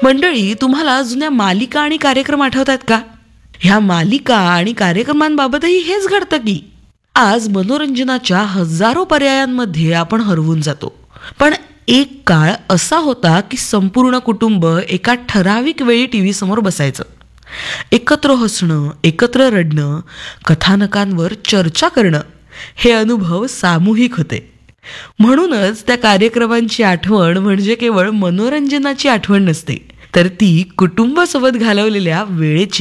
मंडळी, तुम्हाला जुन्या मालिका आणि कार्यक्रम आठवतात का? ह्या मालिका आणि कार्यक्रमांबाबतही हेच घडतं की आज मनोरंजनाच्या हजारो पर्यायांमध्ये आपण हरवून जातो. पण एक काळ असा होता की संपूर्ण कुटुंब एका ठराविक वेळी टीव्ही समोर बसायचं. एकत्र हसणं, एकत्र रडणं, कथानकांवर चर्चा करणं, हे अनुभव सामूहिक होते. म्हणूनच त्या कार्यक्रमांची आठवण म्हणजे केवळ मनोरंजनाची आठवण नसते, तर ती कुटुंबासोबत घालवलेल्या वेळेची